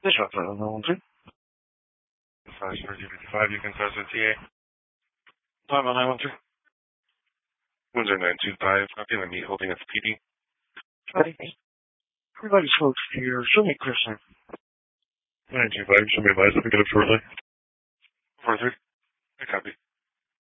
This is 913. 555, you can start the TA. 913. Windsor 925, copy, let me holding at the PD. Everybody's folks here. Show me Christian. 925, show me advice, I'll pick it up shortly. 43, I copy.